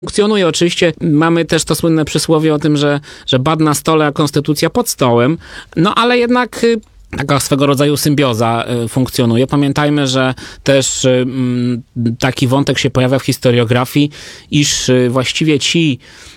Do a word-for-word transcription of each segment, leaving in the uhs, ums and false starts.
funkcjonuje. Oczywiście mamy też to słynne przysłowie o tym, że, że bad na stole, a konstytucja pod stołem, no ale jednak taka swego rodzaju symbioza funkcjonuje. Pamiętajmy, że też taki wątek się pojawia w historiografii, iż właściwie ci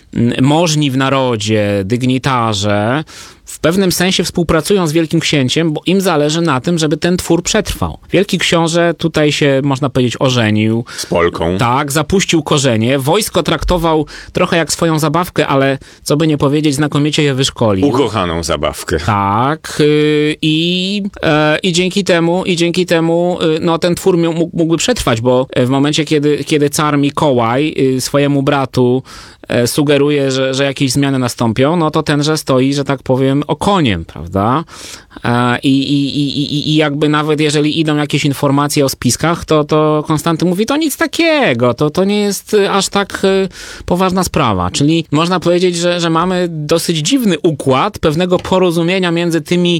możni w narodzie, dygnitarze, w pewnym sensie współpracują z Wielkim Księciem, bo im zależy na tym, żeby ten twór przetrwał. Wielki Książę tutaj się, można powiedzieć, ożenił. Z Polką. Tak, zapuścił korzenie. Wojsko traktował trochę jak swoją zabawkę, ale co by nie powiedzieć, znakomicie je wyszkolił. Ukochaną zabawkę. Tak. Yy, i, yy, i dzięki temu, i dzięki temu yy, no, ten twór mógł, mógłby przetrwać, bo w momencie, kiedy, kiedy car Mikołaj yy, swojemu bratu yy, sugeruje, że, że jakieś zmiany nastąpią, no to tenże stoi, że tak powiem, okoniem, prawda? I, i, i, i jakby nawet jeżeli idą jakieś informacje o spiskach, to, to Konstanty mówi, to nic takiego, to, to nie jest aż tak poważna sprawa. Czyli można powiedzieć, że, że mamy dosyć dziwny układ pewnego porozumienia między tymi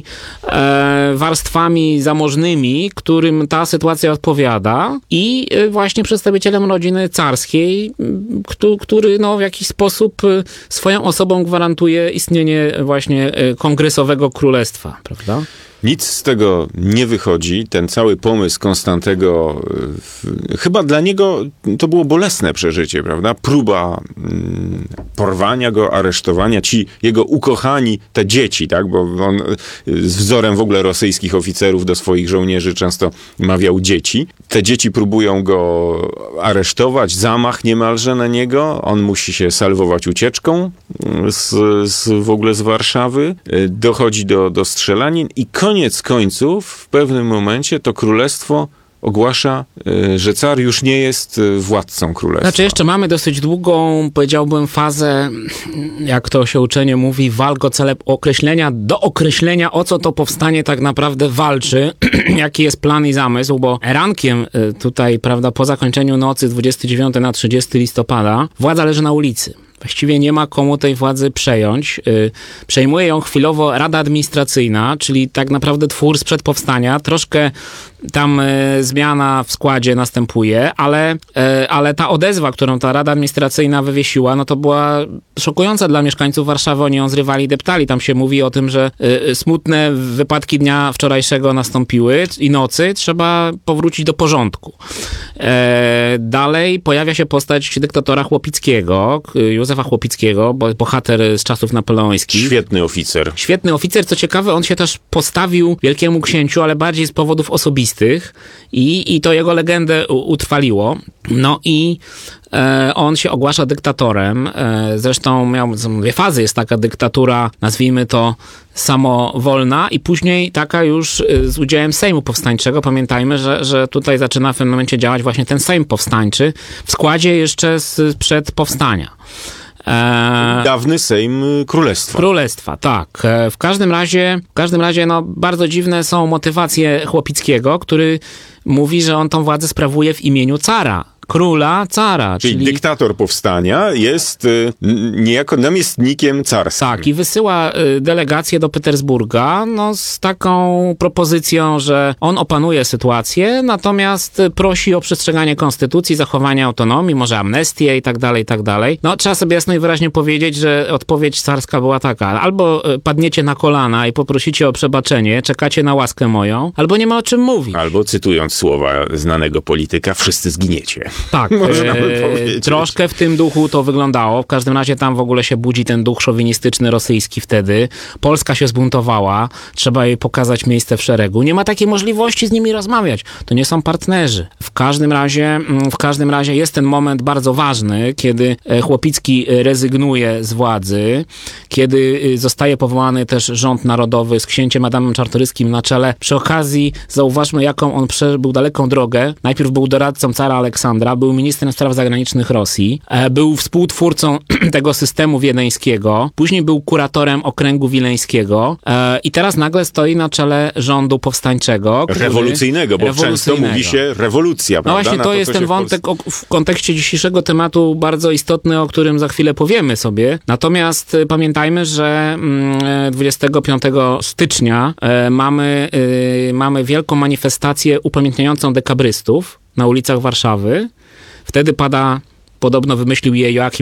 e, warstwami zamożnymi, którym ta sytuacja odpowiada, i właśnie przedstawicielem rodziny carskiej, który, który no, w jakiś sposób swoją osobą gwarantuje istnienie właśnie kongresowego królestwa, prawda? Nic z tego nie wychodzi. Ten cały pomysł Konstantego, w, chyba dla niego to było bolesne przeżycie, prawda? Próba mm, porwania go, aresztowania. Ci jego ukochani, te dzieci, tak? Bo on z wzorem w ogóle rosyjskich oficerów do swoich żołnierzy często mawiał dzieci. Te dzieci próbują go aresztować, zamach niemalże na niego. On musi się salwować ucieczką z, z, w ogóle z Warszawy. Dochodzi do, do strzelanin i koniec końców, w pewnym momencie to królestwo ogłasza, że car już nie jest władcą królestwa. Znaczy jeszcze mamy dosyć długą, powiedziałbym, fazę, jak to się uczenie mówi, walk o cele określenia, do określenia, o co to powstanie tak naprawdę walczy, jaki jest plan i zamysł, bo rankiem tutaj, prawda, po zakończeniu nocy dwudziestego dziewiątego na trzydziestego listopada władza leży na ulicy. Właściwie nie ma komu tej władzy przejąć. Przejmuje ją chwilowo Rada Administracyjna, czyli tak naprawdę twór sprzed powstania. Troszkę tam zmiana w składzie następuje, ale, ale ta odezwa, którą ta Rada Administracyjna wywiesiła, no to była szokująca dla mieszkańców Warszawy. Oni ją zrywali, deptali. Tam się mówi o tym, że smutne wypadki dnia wczorajszego nastąpiły i nocy. Trzeba powrócić do porządku. Dalej pojawia się postać dyktatora Chłopickiego, Józefa Chłopickiego, bohater z czasów napoleońskich. Świetny oficer. Świetny oficer. Co ciekawe, on się też postawił Wielkiemu Księciu, ale bardziej z powodów osobistych i, i to jego legendę utrwaliło. No i e, on się ogłasza dyktatorem. E, zresztą miał są dwie fazy. Jest taka dyktatura, nazwijmy to samowolna, i później taka już z udziałem Sejmu Powstańczego. Pamiętajmy, że, że tutaj zaczyna w pewnym momencie działać właśnie ten Sejm Powstańczy w składzie jeszcze sprzed powstania. E... Dawny Sejm Królestwa. Królestwa, tak. E, w każdym razie, w każdym razie, no, bardzo dziwne są motywacje Chłopickiego, który mówi, że on tą władzę sprawuje w imieniu cara. Króla, cara. Czyli, czyli dyktator powstania jest y, niejako namiestnikiem carskim. Tak, i wysyła y, delegację do Petersburga, no, z taką propozycją, że on opanuje sytuację, natomiast prosi o przestrzeganie konstytucji, zachowanie autonomii, może amnestię i tak dalej, i tak dalej. No, trzeba sobie jasno i wyraźnie powiedzieć, że odpowiedź carska była taka: albo padniecie na kolana i poprosicie o przebaczenie, czekacie na łaskę moją, albo nie ma o czym mówić. Albo, cytując słowa znanego polityka, wszyscy zginiecie. Tak, e, troszkę w tym duchu to wyglądało. W każdym razie tam w ogóle się budzi ten duch szowinistyczny rosyjski wtedy. Polska się zbuntowała, trzeba jej pokazać miejsce w szeregu. Nie ma takiej możliwości z nimi rozmawiać. To nie są partnerzy. W każdym razie, w każdym razie jest ten moment bardzo ważny, kiedy Chłopicki rezygnuje z władzy, kiedy zostaje powołany też rząd narodowy z księciem Adamem Czartoryskim na czele. Przy okazji zauważmy, jaką on przebył daleką drogę. Najpierw był doradcą cara Aleksandra, był ministrem spraw zagranicznych Rosji, był współtwórcą tego systemu wiedeńskiego, później był kuratorem okręgu wileńskiego i teraz nagle stoi na czele rządu powstańczego. Który, rewolucyjnego, bo rewolucyjnego. często mówi się rewolucja, prawda? No właśnie, to, to jest ten wątek w, Polsce... w kontekście dzisiejszego tematu bardzo istotny, o którym za chwilę powiemy sobie. Natomiast pamiętajmy, że dwudziestego piątego stycznia mamy, mamy wielką manifestację upamiętniającą dekabrystów na ulicach Warszawy. Wtedy pada, podobno wymyślił je Joachim